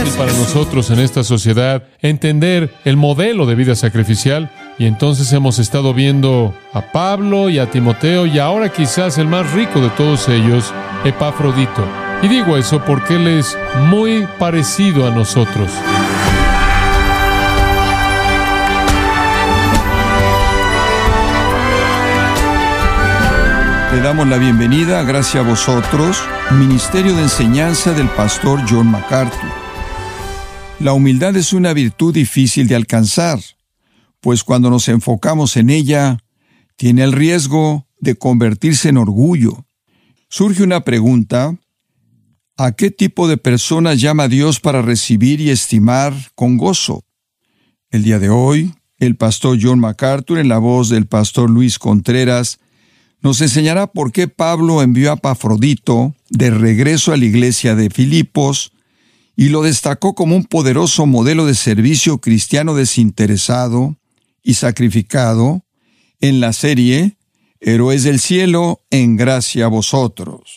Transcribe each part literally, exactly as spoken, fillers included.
difícil para nosotros en esta sociedad entender el modelo de vida sacrificial, y entonces hemos estado viendo a Pablo y a Timoteo, y ahora quizás el más rico de todos ellos, Epafrodito. Y digo eso porque él es muy parecido a nosotros. Le damos la bienvenida, gracias a vosotros, Ministerio de Enseñanza del Pastor John MacArthur. La humildad es una virtud difícil de alcanzar, pues cuando nos enfocamos en ella, tiene el riesgo de convertirse en orgullo. Surge una pregunta: ¿a qué tipo de personas llama Dios para recibir y estimar con gozo? El día de hoy, el Pastor John MacArthur, en la voz del Pastor Luis Contreras, nos enseñará por qué Pablo envió a Epafrodito de regreso a la iglesia de Filipos y lo destacó como un poderoso modelo de servicio cristiano desinteresado y sacrificado en la serie Héroes del Cielo, en gracia a vosotros.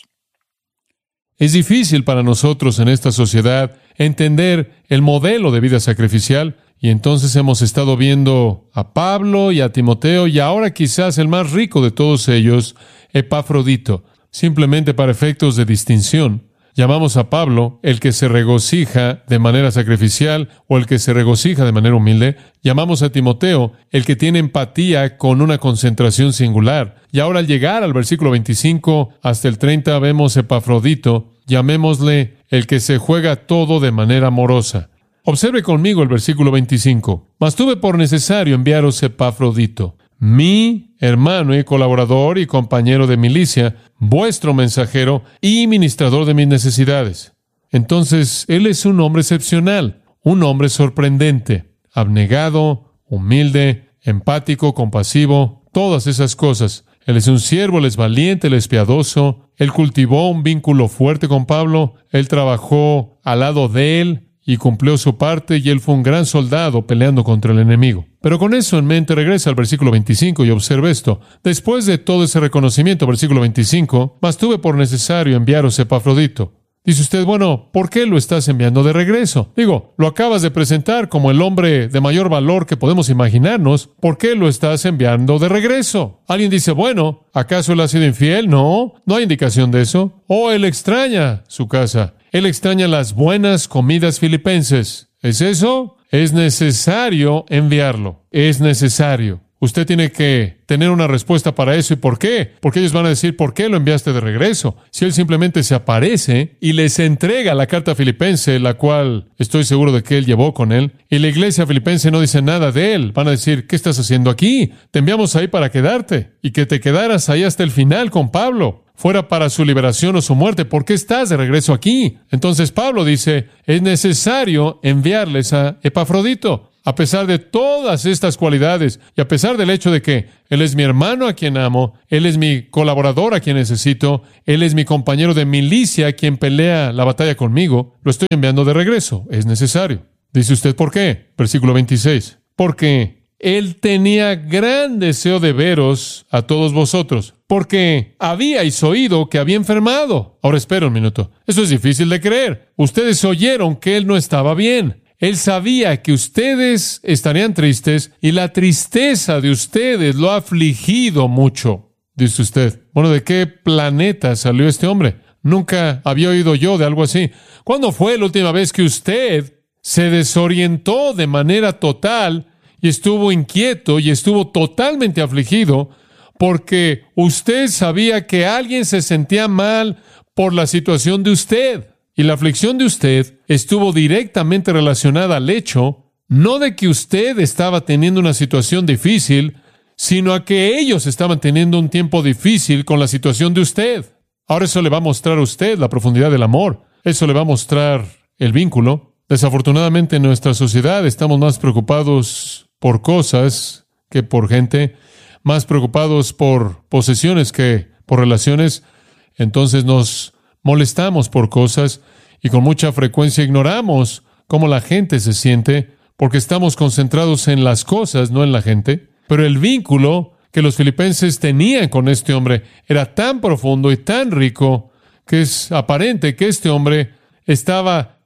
Es difícil para nosotros en esta sociedad entender el modelo de vida sacrificial, y entonces hemos estado viendo a Pablo y a Timoteo, y ahora quizás el más rico de todos ellos, Epafrodito. Simplemente para efectos de distinción, llamamos a Pablo el que se regocija de manera sacrificial o el que se regocija de manera humilde. Llamamos a Timoteo el que tiene empatía con una concentración singular. Y ahora al llegar al versículo veinticinco hasta el treinta vemos Epafrodito, llamémosle el que se juega todo de manera amorosa. Observe conmigo el versículo veinticinco. Mas tuve por necesario enviaros Epafrodito, mi hermano y colaborador y compañero de milicia, vuestro mensajero y ministrador de mis necesidades. Entonces, él es un hombre excepcional, un hombre sorprendente, abnegado, humilde, empático, compasivo, todas esas cosas. Él es un siervo, él es valiente, él es piadoso, él cultivó un vínculo fuerte con Pablo, él trabajó al lado de él, y cumplió su parte, y él fue un gran soldado peleando contra el enemigo. Pero con eso en mente, regresa al versículo veinticinco y observe esto. Después de todo ese reconocimiento, versículo veinticinco, mas tuve por necesario enviaros Epafrodito. Dice usted, bueno, ¿por qué lo estás enviando de regreso? Digo, lo acabas de presentar como el hombre de mayor valor que podemos imaginarnos. ¿Por qué lo estás enviando de regreso? Alguien dice, bueno, ¿acaso él ha sido infiel? No, no hay indicación de eso. O él extraña su casa. Él extraña las buenas comidas filipenses. ¿Es eso? Es necesario enviarlo. Es necesario. Usted tiene que tener una respuesta para eso. ¿Y por qué? Porque ellos van a decir, ¿por qué lo enviaste de regreso? Si él simplemente se aparece y les entrega la carta filipense, la cual estoy seguro de que él llevó con él, y la iglesia filipense no dice nada de él, van a decir, ¿qué estás haciendo aquí? Te enviamos ahí para quedarte, y que te quedaras ahí hasta el final con Pablo. Fuera para su liberación o su muerte, ¿por qué estás de regreso aquí? Entonces Pablo dice, es necesario enviarles a Epafrodito. A pesar de todas estas cualidades, y a pesar del hecho de que él es mi hermano a quien amo, él es mi colaborador a quien necesito, él es mi compañero de milicia a quien pelea la batalla conmigo, lo estoy enviando de regreso. Es necesario. Dice usted, ¿por qué? Versículo veintiséis. Porque él tenía gran deseo de veros a todos vosotros, porque habíais oído que había enfermado. Ahora espera un minuto. Eso es difícil de creer. Ustedes oyeron que él no estaba bien. Él sabía que ustedes estarían tristes y la tristeza de ustedes lo ha afligido mucho. Dice usted, bueno, ¿de qué planeta salió este hombre? Nunca había oído yo de algo así. ¿Cuándo fue la última vez que usted se desorientó de manera total y estuvo inquieto y estuvo totalmente afligido porque usted sabía que alguien se sentía mal por la situación de usted? Y la aflicción de usted estuvo directamente relacionada al hecho, no de que usted estaba teniendo una situación difícil, sino a que ellos estaban teniendo un tiempo difícil con la situación de usted. Ahora eso le va a mostrar a usted la profundidad del amor. Eso le va a mostrar el vínculo. Desafortunadamente en nuestra sociedad estamos más preocupados por cosas que por gente, más preocupados por posesiones que por relaciones. Entonces nos molestamos por cosas y con mucha frecuencia ignoramos cómo la gente se siente porque estamos concentrados en las cosas, no en la gente. Pero el vínculo que los filipenses tenían con este hombre era tan profundo y tan rico que es aparente que este hombre estaba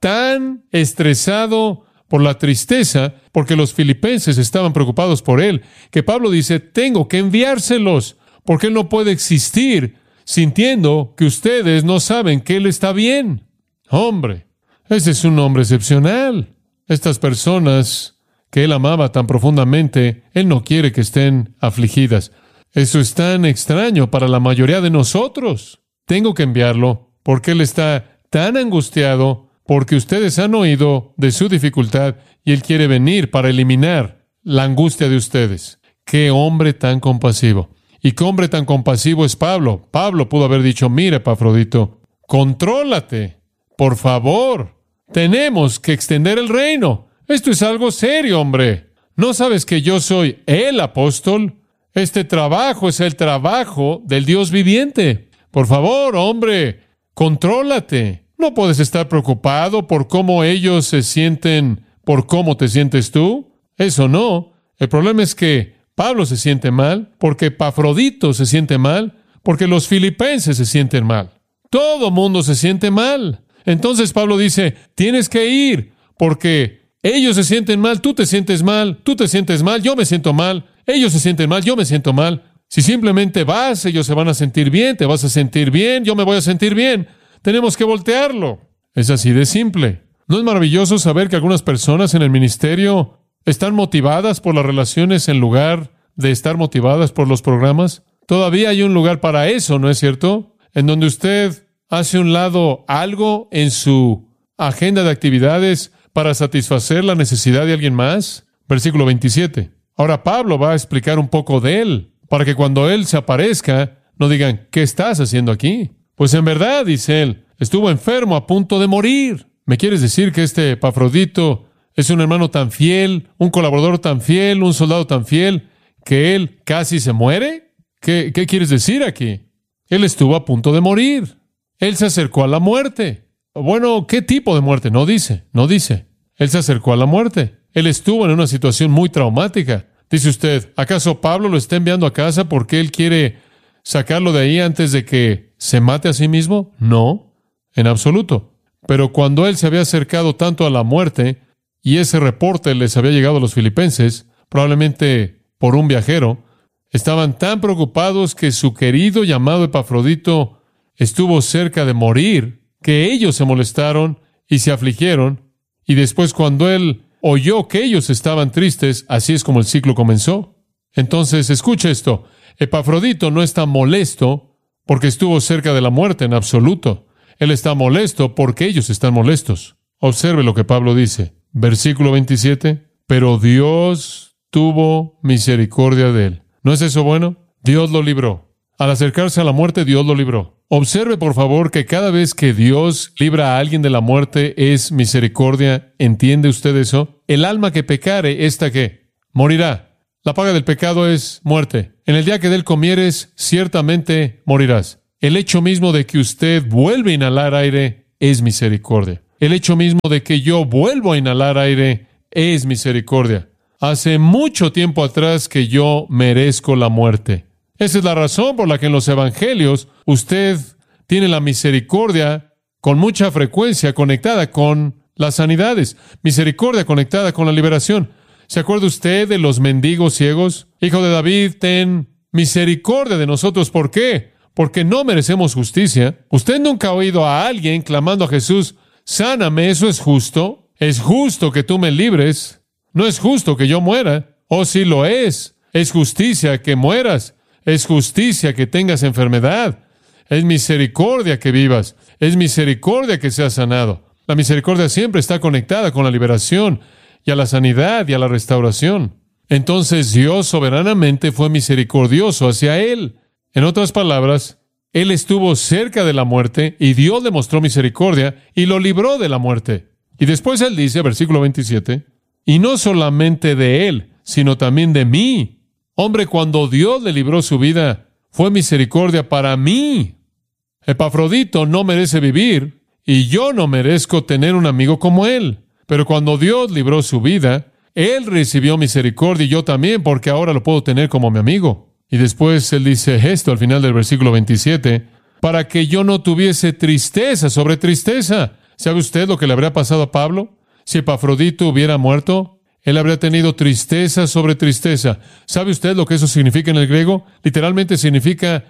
tan estresado por la tristeza, porque los filipenses estaban preocupados por él, que Pablo dice, tengo que enviárselos, porque él no puede existir sintiendo que ustedes no saben que él está bien. Hombre, ese es un hombre excepcional. Estas personas que él amaba tan profundamente, él no quiere que estén afligidas. Eso es tan extraño para la mayoría de nosotros. Tengo que enviarlo porque él está tan angustiado porque ustedes han oído de su dificultad y él quiere venir para eliminar la angustia de ustedes. ¡Qué hombre tan compasivo! ¿Y qué hombre tan compasivo es Pablo? Pablo pudo haber dicho, mira, Epafrodito, contrólate, por favor. Tenemos que extender el reino. Esto es algo serio, hombre. ¿No sabes que yo soy el apóstol? Este trabajo es el trabajo del Dios viviente. Por favor, hombre, contrólate. No puedes estar preocupado por cómo ellos se sienten, por cómo te sientes tú. Eso no. El problema es que Pablo se siente mal, porque Epafrodito se siente mal, porque los filipenses se sienten mal. Todo mundo se siente mal. Entonces Pablo dice, tienes que ir, porque ellos se sienten mal, tú te sientes mal, tú te sientes mal, yo me siento mal, ellos se sienten mal, yo me siento mal. Si simplemente vas, ellos se van a sentir bien, te vas a sentir bien, yo me voy a sentir bien. Tenemos que voltearlo. Es así de simple. ¿No es maravilloso saber que algunas personas en el ministerio están motivadas por las relaciones en lugar de estar motivadas por los programas? Todavía hay un lugar para eso, ¿no es cierto? En donde usted hace a un lado algo en su agenda de actividades para satisfacer la necesidad de alguien más. Versículo veintisiete. Ahora Pablo va a explicar un poco de él, para que cuando él se aparezca, no digan, ¿qué estás haciendo aquí? Pues en verdad, dice él, estuvo enfermo a punto de morir. ¿Me quieres decir que este Epafrodito es un hermano tan fiel, un colaborador tan fiel, un soldado tan fiel, que él casi se muere? ¿Qué, qué quieres decir aquí? Él estuvo a punto de morir. Él se acercó a la muerte. Bueno, ¿qué tipo de muerte? No dice, no dice. Él se acercó a la muerte. Él estuvo en una situación muy traumática. Dice usted, ¿acaso Pablo lo está enviando a casa porque él quiere sacarlo de ahí antes de que se mate a sí mismo? No, en absoluto. Pero cuando él se había acercado tanto a la muerte y ese reporte les había llegado a los filipenses, probablemente por un viajero, estaban tan preocupados que su querido y amado Epafrodito estuvo cerca de morir, que ellos se molestaron y se afligieron, y después cuando él oyó que ellos estaban tristes, así es como el ciclo comenzó. Entonces, escucha esto, Epafrodito no está molesto porque estuvo cerca de la muerte en absoluto. Él está molesto porque ellos están molestos. Observe lo que Pablo dice. Versículo veintisiete. Pero Dios tuvo misericordia de él. ¿No es eso bueno? Dios lo libró. Al acercarse a la muerte, Dios lo libró. Observe, por favor, que cada vez que Dios libra a alguien de la muerte es misericordia. ¿Entiende usted eso? El alma que pecare, ¿esta qué? Morirá. La paga del pecado es muerte. En el día que de él comieres, ciertamente morirás. El hecho mismo de que usted vuelve a inhalar aire es misericordia. El hecho mismo de que yo vuelvo a inhalar aire es misericordia. Hace mucho tiempo atrás que yo merezco la muerte. Esa es la razón por la que en los evangelios usted tiene la misericordia con mucha frecuencia conectada con las sanidades. Misericordia conectada con la liberación. ¿Se acuerda usted de los mendigos ciegos? Hijo de David, ten misericordia de nosotros. ¿Por qué? Porque no merecemos justicia. Usted nunca ha oído a alguien clamando a Jesús, sáname, ¿eso es justo? ¿Es justo que tú me libres? No es justo que yo muera. Oh, sí lo es. Es justicia que mueras. Es justicia que tengas enfermedad. Es misericordia que vivas. Es misericordia que seas sanado. La misericordia siempre está conectada con la liberación y a la sanidad y a la restauración. Entonces Dios soberanamente fue misericordioso hacia él. En otras palabras, él estuvo cerca de la muerte y Dios le mostró misericordia y lo libró de la muerte. Y después él dice, versículo veintisiete, y no solamente de él, sino también de mí. Hombre, cuando Dios le libró su vida, fue misericordia para mí. Epafrodito no merece vivir y yo no merezco tener un amigo como él. Pero cuando Dios libró su vida, él recibió misericordia y yo también, porque ahora lo puedo tener como mi amigo. Y después él dice esto al final del versículo veintisiete, para que yo no tuviese tristeza sobre tristeza, ¿Sabe usted lo que le habría pasado a Pablo? Si Epafrodito hubiera muerto, él habría tenido tristeza sobre tristeza. ¿Sabe usted lo que eso significa en el griego? Literalmente significa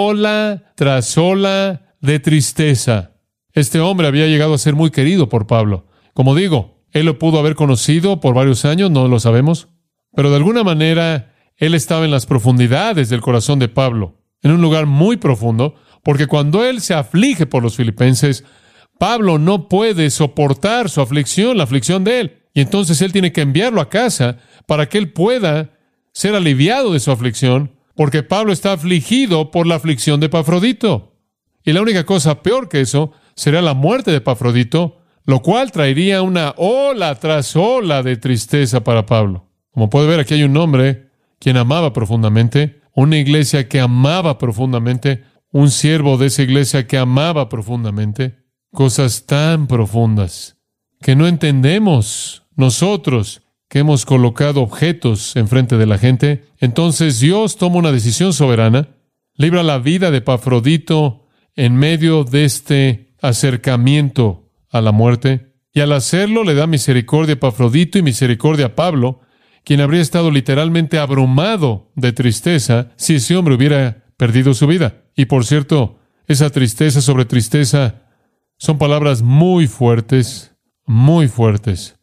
ola tras ola de tristeza. Este hombre había llegado a ser muy querido por Pablo. Como digo, él lo pudo haber conocido por varios años, no lo sabemos. Pero de alguna manera, él estaba en las profundidades del corazón de Pablo, en un lugar muy profundo, porque cuando él se aflige por los filipenses, Pablo no puede soportar su aflicción, la aflicción de él. Y entonces él tiene que enviarlo a casa para que él pueda ser aliviado de su aflicción, porque Pablo está afligido por la aflicción de Epafrodito. Y la única cosa peor que eso sería la muerte de Epafrodito, lo cual traería una ola tras ola de tristeza para Pablo. Como puede ver, aquí hay un hombre quien amaba profundamente, una iglesia que amaba profundamente, un siervo de esa iglesia que amaba profundamente, cosas tan profundas que no entendemos nosotros que hemos colocado objetos enfrente de la gente. Entonces Dios toma una decisión soberana, libra la vida de Epafrodito en medio de este acercamiento a la muerte, y al hacerlo le da misericordia a Epafrodito y misericordia a Pablo, quien habría estado literalmente abrumado de tristeza si ese hombre hubiera perdido su vida. Y por cierto, esa tristeza sobre tristeza son palabras muy fuertes, muy fuertes.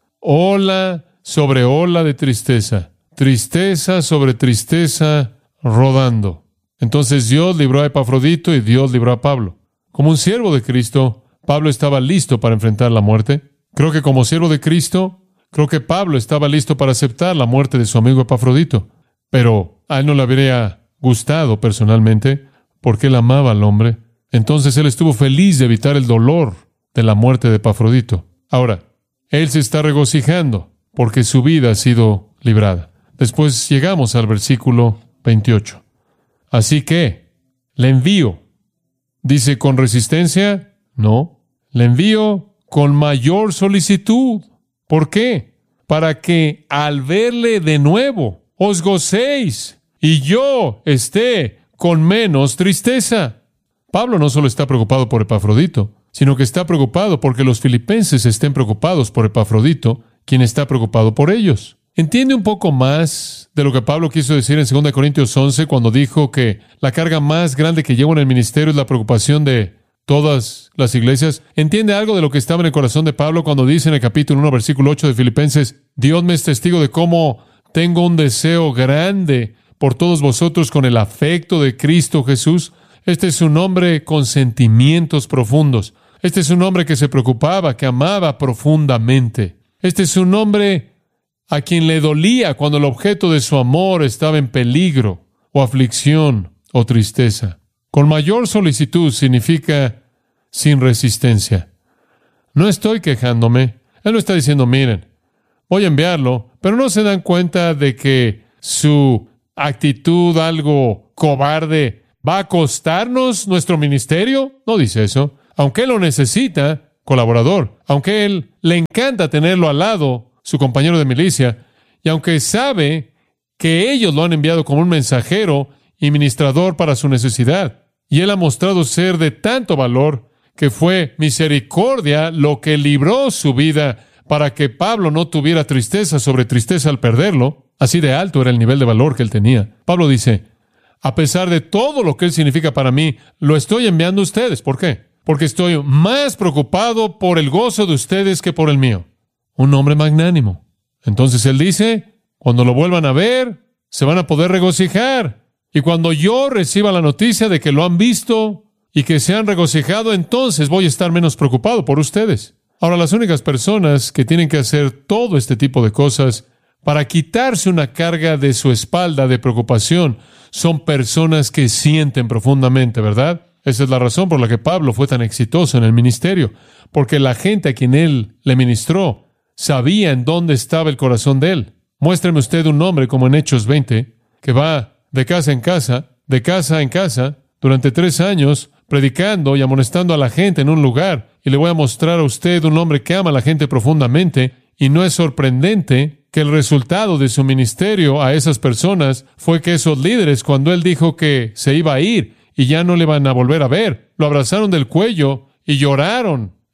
Ola sobre ola de tristeza, tristeza sobre tristeza rodando. Entonces Dios libró a Epafrodito y Dios libró a Pablo. Como un siervo de Cristo, Pablo estaba listo para enfrentar la muerte. Creo que como siervo de Cristo, creo que Pablo estaba listo para aceptar la muerte de su amigo Epafrodito. Pero a él no le habría gustado personalmente, porque él amaba al hombre. Entonces él estuvo feliz de evitar el dolor de la muerte de Epafrodito. Ahora, él se está regocijando porque su vida ha sido librada. Después llegamos al versículo veintiocho. Así que, le envío. ¿Dice con resistencia? No. Le envío con mayor solicitud. ¿Por qué? Para que al verle de nuevo os gocéis y yo esté con menos tristeza. Pablo no solo está preocupado por Epafrodito, sino que está preocupado porque los filipenses estén preocupados por Epafrodito, quien está preocupado por ellos. ¿Entiende un poco más de lo que Pablo quiso decir en segunda Corintios once cuando dijo que la carga más grande que llevo en el ministerio es la preocupación de todas las iglesias? ¿Entiende algo de lo que estaba en el corazón de Pablo cuando dice en el capítulo uno, versículo ocho de Filipenses, Dios me es testigo de cómo tengo un deseo grande por todos vosotros con el afecto de Cristo Jesús? Este es un hombre con sentimientos profundos. Este es un hombre que se preocupaba, que amaba profundamente. Este es un hombre a quien le dolía cuando el objeto de su amor estaba en peligro, o aflicción, o tristeza. Con mayor solicitud significa sin resistencia. No estoy quejándome. Él no está diciendo, miren, voy a enviarlo, pero no se dan cuenta de que su actitud algo cobarde va a costarnos nuestro ministerio. No dice eso. Aunque él lo necesita, colaborador, aunque él le encanta tenerlo al lado, su compañero de milicia, y aunque sabe que ellos lo han enviado como un mensajero y ministrador para su necesidad, y él ha mostrado ser de tanto valor que fue misericordia lo que libró su vida para que Pablo no tuviera tristeza sobre tristeza al perderlo. Así de alto era el nivel de valor que él tenía. Pablo dice, a pesar de todo lo que él significa para mí, lo estoy enviando a ustedes. ¿Por qué? Porque estoy más preocupado por el gozo de ustedes que por el mío. Un hombre magnánimo. Entonces él dice, cuando lo vuelvan a ver, se van a poder regocijar. Y cuando yo reciba la noticia de que lo han visto y que se han regocijado, entonces voy a estar menos preocupado por ustedes. Ahora, las únicas personas que tienen que hacer todo este tipo de cosas para quitarse una carga de su espalda de preocupación son personas que sienten profundamente, ¿verdad? Esa es la razón por la que Pablo fue tan exitoso en el ministerio, porque la gente a quien él le ministró sabía en dónde estaba el corazón de él. Muéstreme usted un hombre como en Hechos veinte, que va de casa en casa, de casa en casa, durante tres años, predicando y amonestando a la gente en un lugar, y le voy a mostrar a usted un hombre que ama a la gente profundamente, y no es sorprendente que el resultado de su ministerio a esas personas fue que esos líderes, cuando él dijo que se iba a ir y ya no le van a volver a ver, lo abrazaron del cuello y lloraron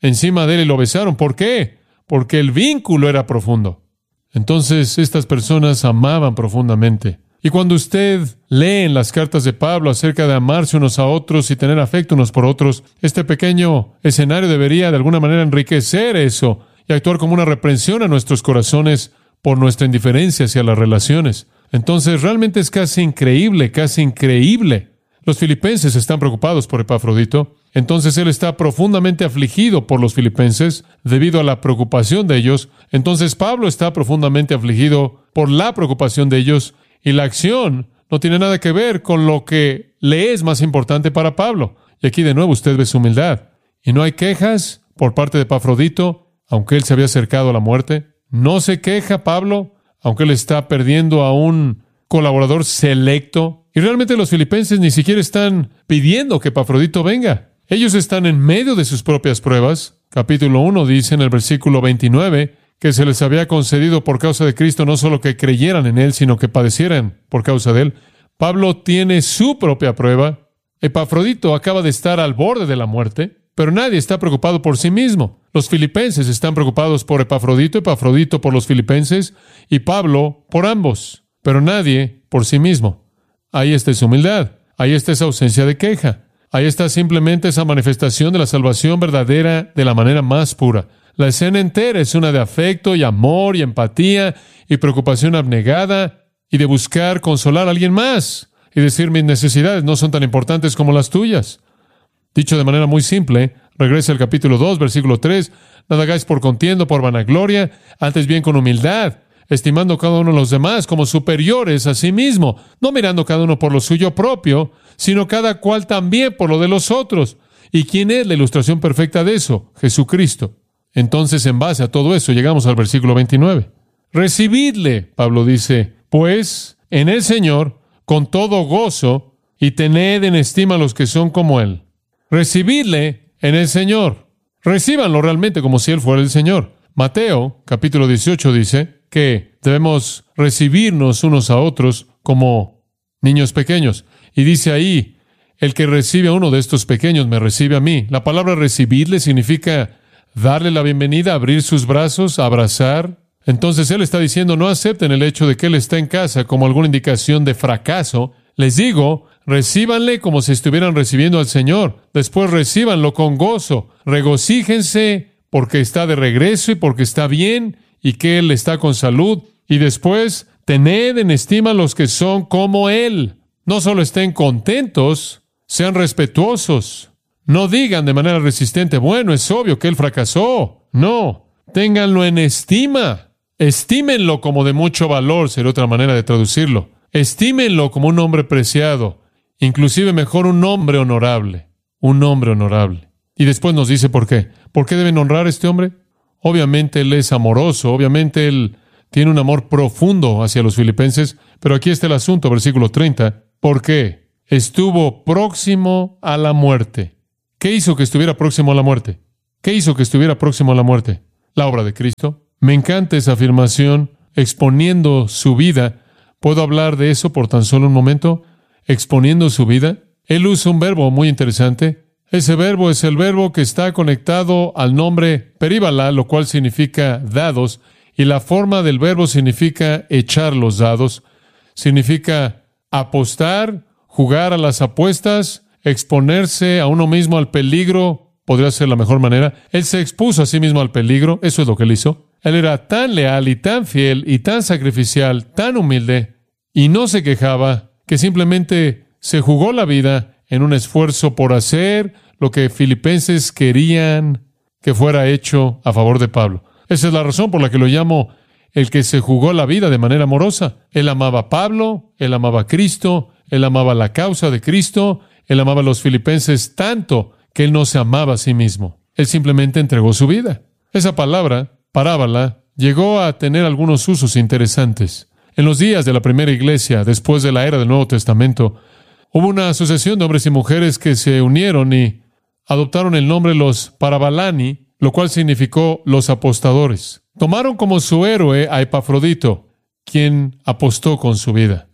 encima de él y lo besaron. ¿Por qué? Porque el vínculo era profundo. Entonces, estas personas amaban profundamente. Y cuando usted lee en las cartas de Pablo acerca de amarse unos a otros y tener afecto unos por otros, este pequeño escenario debería de alguna manera enriquecer eso y actuar como una reprensión a nuestros corazones por nuestra indiferencia hacia las relaciones. Entonces, realmente es casi increíble, casi increíble. Los filipenses están preocupados por Epafrodito. Entonces, él está profundamente afligido por los filipenses debido a la preocupación de ellos. Entonces, Pablo está profundamente afligido por la preocupación de ellos. Y la acción no tiene nada que ver con lo que le es más importante para Pablo. Y aquí de nuevo usted ve su humildad. Y no hay quejas por parte de Epafrodito, aunque él se había acercado a la muerte. No se queja Pablo, aunque él está perdiendo a un colaborador selecto. Y realmente los filipenses ni siquiera están pidiendo que Epafrodito venga. Ellos están en medio de sus propias pruebas. Capítulo uno dice en el versículo veintinueve que se les había concedido por causa de Cristo no solo que creyeran en Él, sino que padecieran por causa de Él. Pablo tiene su propia prueba. Epafrodito acaba de estar al borde de la muerte, pero nadie está preocupado por sí mismo. Los filipenses están preocupados por Epafrodito, Epafrodito por los filipenses y Pablo por ambos, pero nadie por sí mismo. Ahí está esa humildad, ahí está esa ausencia de queja, ahí está simplemente esa manifestación de la salvación verdadera de la manera más pura. La escena entera es una de afecto y amor y empatía y preocupación abnegada y de buscar consolar a alguien más y decir mis necesidades no son tan importantes como las tuyas. Dicho de manera muy simple, regresa al capítulo dos, versículo tres, nada hagáis por contienda, por vanagloria, antes bien con humildad, estimando cada uno de los demás como superiores a sí mismo, no mirando cada uno por lo suyo propio, sino cada cual también por lo de los otros. ¿Y quién es la ilustración perfecta de eso? Jesucristo. Entonces, en base a todo eso, llegamos al versículo veintinueve. Recibidle, Pablo dice, pues, en el Señor, con todo gozo, y tened en estima a los que son como Él. Recibidle en el Señor. Recíbanlo realmente como si Él fuera el Señor. Mateo, capítulo dieciocho, dice que debemos recibirnos unos a otros como niños pequeños. Y dice ahí, el que recibe a uno de estos pequeños me recibe a mí. La palabra recibirle significa darle la bienvenida, abrir sus brazos, abrazar. Entonces Él está diciendo, no acepten el hecho de que Él está en casa como alguna indicación de fracaso. Les digo, recíbanle como si estuvieran recibiendo al Señor. Después recíbanlo con gozo. Regocíjense porque está de regreso y porque está bien y que Él está con salud. Y después, tened en estima a los que son como Él. No solo estén contentos, sean respetuosos. No digan de manera resistente, bueno, es obvio que Él fracasó. No, ténganlo en estima. Estímenlo como de mucho valor, sería otra manera de traducirlo. Estímenlo como un hombre preciado, inclusive mejor un hombre honorable, un hombre honorable. Y después nos dice por qué. ¿Por qué deben honrar a este hombre? Obviamente Él es amoroso, obviamente Él tiene un amor profundo hacia los filipenses, pero aquí está el asunto, versículo treinta. ¿Por qué? Estuvo próximo a la muerte. ¿Qué hizo que estuviera próximo a la muerte? ¿Qué hizo que estuviera próximo a la muerte? La obra de Cristo. Me encanta esa afirmación, exponiendo su vida. ¿Puedo hablar de eso por tan solo un momento? Exponiendo su vida. Él usa un verbo muy interesante. Ese verbo es el verbo que está conectado al nombre períbala, lo cual significa dados, y la forma del verbo significa echar los dados. Significa apostar, jugar a las apuestas, exponerse a uno mismo al peligro, podría ser la mejor manera. Él se expuso a sí mismo al peligro, eso es lo que él hizo. Él era tan leal y tan fiel y tan sacrificial, tan humilde, y no se quejaba, que simplemente se jugó la vida en un esfuerzo por hacer lo que filipenses querían que fuera hecho a favor de Pablo. Esa es la razón por la que lo llamo el que se jugó la vida de manera amorosa. Él amaba a Pablo, él amaba a Cristo, él amaba la causa de Cristo, él amaba a los filipenses tanto que él no se amaba a sí mismo. Él simplemente entregó su vida. Esa palabra, parábola, llegó a tener algunos usos interesantes. En los días de la primera iglesia, después de la era del Nuevo Testamento, hubo una asociación de hombres y mujeres que se unieron y adoptaron el nombre los parabalani, lo cual significó los apostadores. Tomaron como su héroe a Epafrodito, quien apostó con su vida.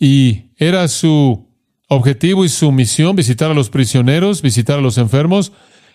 Y era su objetivo y su misión visitar a los prisioneros, visitar a los enfermos.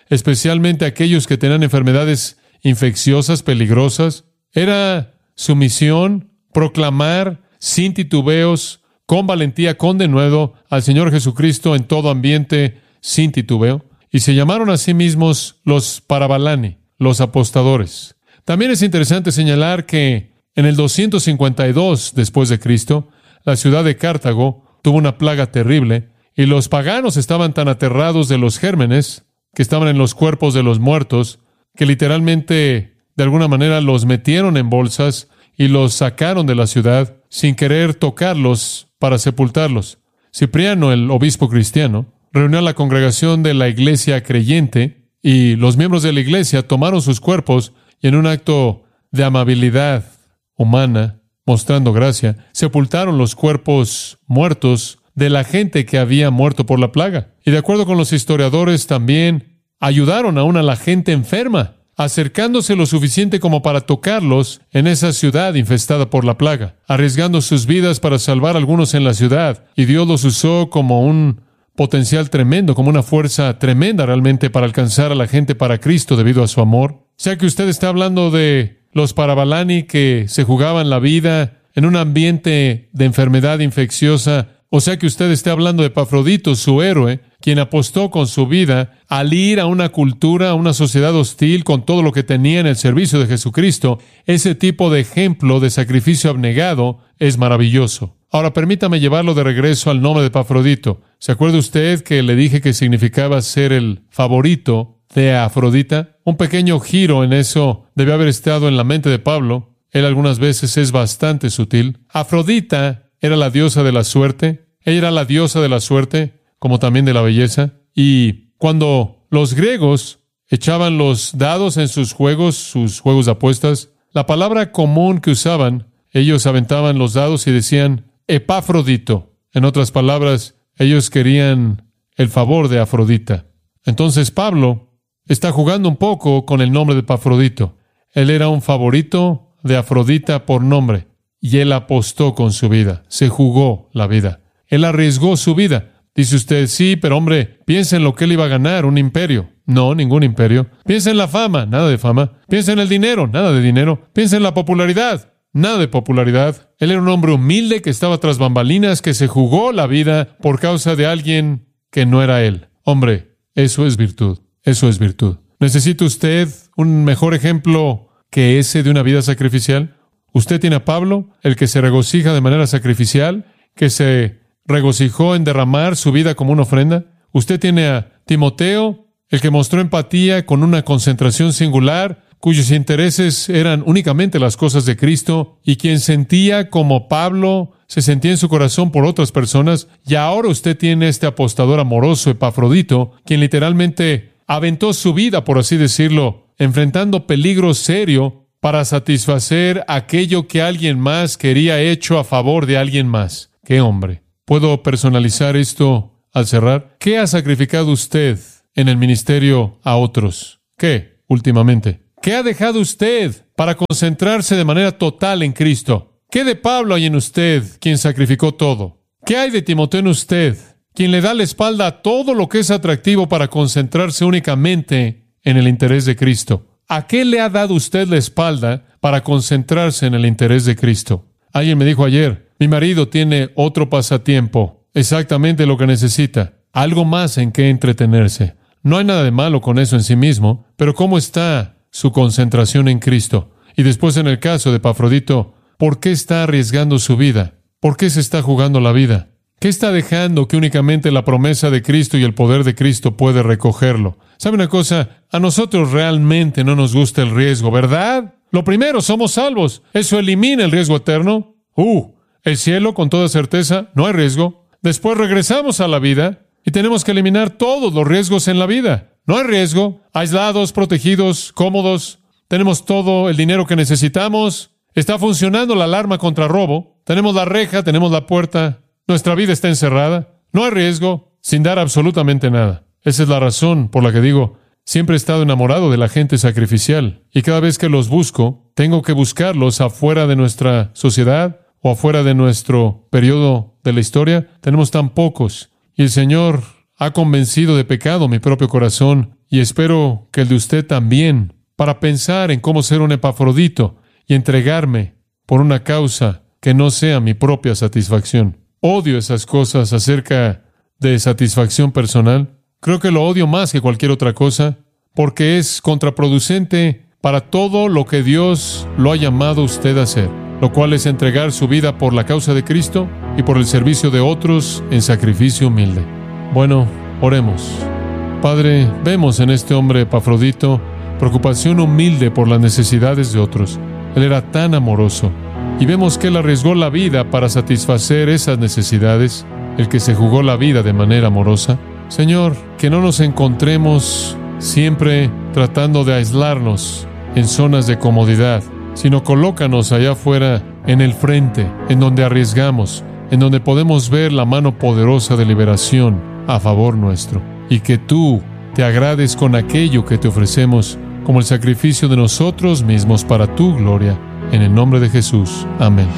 especialmente aquellos que tenían enfermedades infecciosas, peligrosas. Era su misión proclamar sin titubeos, con valentía, con denuedo, al Señor Jesucristo en todo ambiente, sin titubeo. Y se llamaron a sí mismos los Parabalani, los apostadores. También es interesante señalar que en el doscientos cincuenta y dos después de Cristo, la ciudad de Cartago tuvo una plaga terrible y los paganos estaban tan aterrados de los gérmenes que estaban en los cuerpos de los muertos que literalmente de alguna manera los metieron en bolsas y los sacaron de la ciudad sin querer tocarlos para sepultarlos. Cipriano, el obispo cristiano, reunió a la congregación de la iglesia creyente y los miembros de la iglesia tomaron sus cuerpos y en un acto de amabilidad humana, mostrando gracia, sepultaron los cuerpos muertos de la gente que había muerto por la plaga. Y de acuerdo con los historiadores, también ayudaron aún a la gente enferma, acercándose lo suficiente como para tocarlos en esa ciudad infestada por la plaga, arriesgando sus vidas para salvar a algunos en la ciudad. Y Dios los usó como un potencial tremendo, como una fuerza tremenda realmente para alcanzar a la gente para Cristo debido a su amor. O sea que usted está hablando de los Parabalani que se jugaban la vida en un ambiente de enfermedad infecciosa. O sea que usted está hablando de Epafrodito, su héroe, quien apostó con su vida al ir a una cultura, a una sociedad hostil con todo lo que tenía en el servicio de Jesucristo. Ese tipo de ejemplo de sacrificio abnegado es maravilloso. Ahora, permítame llevarlo de regreso al nombre de Epafrodito. ¿Se acuerda usted que le dije que significaba ser el favorito de Afrodita? Un pequeño giro en eso debe haber estado en la mente de Pablo. Él algunas veces es bastante sutil. Afrodita era la diosa de la suerte. Ella era la diosa de la suerte, como también de la belleza. Y cuando los griegos echaban los dados en sus juegos, sus juegos de apuestas, la palabra común que usaban, ellos aventaban los dados y decían Epafrodito. En otras palabras, ellos querían el favor de Afrodita. Entonces Pablo está jugando un poco con el nombre de Epafrodito. Él era un favorito de Afrodita por nombre. Y él apostó con su vida, se jugó la vida. Él arriesgó su vida. Dice usted, sí, pero hombre, piensa en lo que él iba a ganar, un imperio. No, ningún imperio. Piensa en la fama, nada de fama. Piensa en el dinero, nada de dinero. Piensa en la popularidad, nada de popularidad. Él era un hombre humilde que estaba tras bambalinas, que se jugó la vida por causa de alguien que no era él. Hombre, eso es virtud, eso es virtud. ¿Necesita usted un mejor ejemplo que ese de una vida sacrificial? Usted tiene a Pablo, el que se regocija de manera sacrificial, que se regocijó en derramar su vida como una ofrenda. Usted tiene a Timoteo, el que mostró empatía con una concentración singular, cuyos intereses eran únicamente las cosas de Cristo, y quien sentía como Pablo se sentía en su corazón por otras personas. Y ahora usted tiene este apostador amoroso, Epafrodito, quien literalmente aventó su vida, por así decirlo, enfrentando peligro serio para satisfacer aquello que alguien más quería hecho a favor de alguien más. ¡Qué hombre! ¿Puedo personalizar esto al cerrar? ¿Qué ha sacrificado usted en el ministerio a otros? ¿Qué, últimamente? ¿Qué ha dejado usted para concentrarse de manera total en Cristo? ¿Qué de Pablo hay en usted, quien sacrificó todo? ¿Qué hay de Timoteo en usted, quien le da la espalda a todo lo que es atractivo para concentrarse únicamente en el interés de Cristo? ¿A qué le ha dado usted la espalda para concentrarse en el interés de Cristo? Alguien me dijo ayer, mi marido tiene otro pasatiempo, exactamente lo que necesita, algo más en qué entretenerse. No hay nada de malo con eso en sí mismo, pero ¿cómo está su concentración en Cristo? Y después en el caso de Epafrodito, ¿por qué está arriesgando su vida? ¿Por qué se está jugando la vida? ¿Qué está dejando que únicamente la promesa de Cristo y el poder de Cristo puede recogerlo? ¿Sabe una cosa? A nosotros realmente no nos gusta el riesgo, ¿verdad? Lo primero, somos salvos. Eso elimina el riesgo eterno. Uh, el cielo, con toda certeza, no hay riesgo. Después regresamos a la vida y tenemos que eliminar todos los riesgos en la vida. No hay riesgo. Aislados, protegidos, cómodos. Tenemos todo el dinero que necesitamos. Está funcionando la alarma contra robo. Tenemos la reja, tenemos la puerta. Nuestra vida está encerrada. No hay riesgo, sin dar absolutamente nada. Esa es la razón por la que digo, siempre he estado enamorado de la gente sacrificial. Y cada vez que los busco, tengo que buscarlos afuera de nuestra sociedad o afuera de nuestro periodo de la historia. Tenemos tan pocos. Y el Señor ha convencido de pecado mi propio corazón y espero que el de usted también, para pensar en cómo ser un Epafrodito y entregarme por una causa que no sea mi propia satisfacción. Odio esas cosas acerca de satisfacción personal. Creo que lo odio más que cualquier otra cosa, porque es contraproducente para todo lo que Dios lo ha llamado a usted a hacer, lo cual es entregar su vida por la causa de Cristo y por el servicio de otros en sacrificio humilde. Bueno, oremos. Padre, vemos en este hombre Epafrodito preocupación humilde por las necesidades de otros. Él era tan amoroso, y vemos que él arriesgó la vida para satisfacer esas necesidades, el que se jugó la vida de manera amorosa. Señor, que no nos encontremos siempre tratando de aislarnos en zonas de comodidad, sino colócanos allá afuera en el frente, en donde arriesgamos, en donde podemos ver la mano poderosa de liberación a favor nuestro, y que tú te agrades con aquello que te ofrecemos como el sacrificio de nosotros mismos para tu gloria. En el nombre de Jesús. Amén.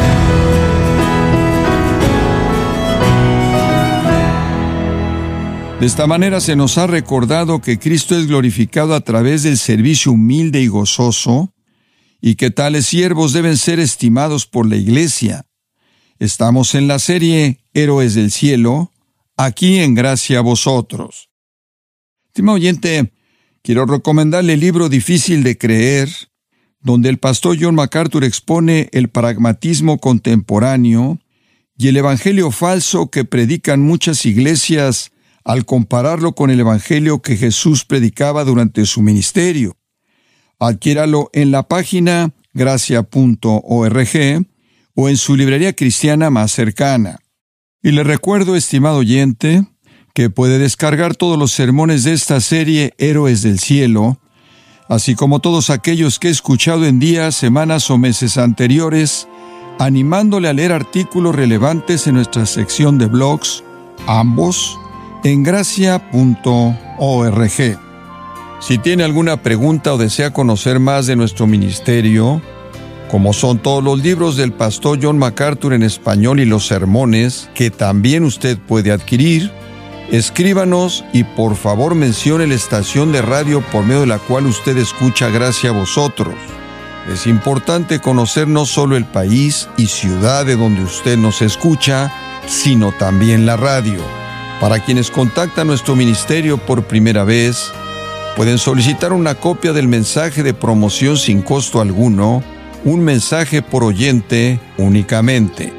De esta manera se nos ha recordado que Cristo es glorificado a través del servicio humilde y gozoso, y que tales siervos deben ser estimados por la Iglesia. Estamos en la serie Héroes del Cielo, aquí en Gracia a Vosotros. Estimado oyente, quiero recomendarle el libro Difícil de Creer, donde el pastor John MacArthur expone el pragmatismo contemporáneo y el evangelio falso que predican muchas iglesias al compararlo con el evangelio que Jesús predicaba durante su ministerio. Adquiéralo en la página gracia punto org o en su librería cristiana más cercana. Y le recuerdo, estimado oyente, que puede descargar todos los sermones de esta serie Héroes del Cielo, así como todos aquellos que he escuchado en días, semanas o meses anteriores, animándole a leer artículos relevantes en nuestra sección de blogs, ambos en gracia punto org. Si tiene alguna pregunta o desea conocer más de nuestro ministerio, como son todos los libros del pastor John MacArthur en español y los sermones que también usted puede adquirir, escríbanos y por favor mencione la estación de radio por medio de la cual usted escucha Gracia a Vosotros. Es importante conocer no solo el país y ciudad de donde usted nos escucha, sino también la radio. Para quienes contactan nuestro ministerio por primera vez, pueden solicitar una copia del mensaje de promoción sin costo alguno, un mensaje por oyente únicamente.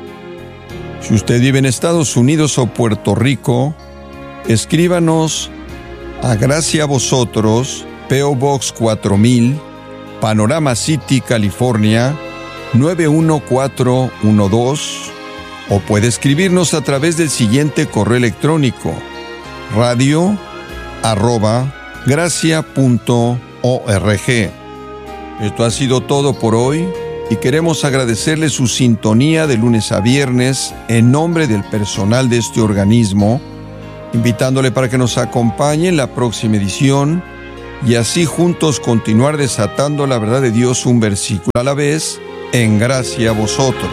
Si usted vive en Estados Unidos o Puerto Rico, escríbanos a Gracia a Vosotros, P O Box cuatro mil, Panorama City, California, nueve uno cuatro uno dos, o puede escribirnos a través del siguiente correo electrónico, radio arroba gracia punto org. Esto ha sido todo por hoy y queremos agradecerle su sintonía de lunes a viernes en nombre del personal de este organismo, invitándole para que nos acompañe en la próxima edición y así juntos continuar desatando la verdad de Dios un versículo a la vez en Gracia a Vosotros.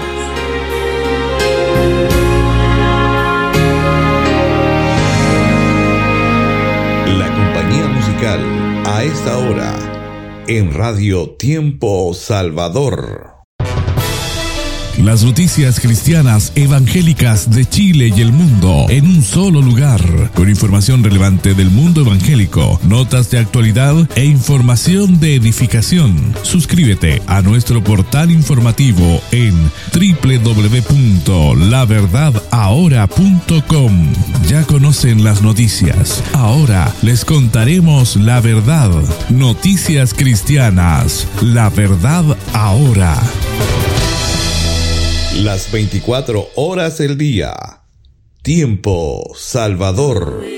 La compañía musical a esta hora en Radio Tiempo Salvador. Las noticias cristianas evangélicas de Chile y el mundo en un solo lugar, con información relevante del mundo evangélico, notas de actualidad e información de edificación. Suscríbete a nuestro portal informativo en doble u doble u doble u punto la verdad ahora punto com. Ya conocen las noticias. Ahora les contaremos la verdad. Noticias cristianas. La verdad ahora. Las veinticuatro horas del día. Tiempo Salvador.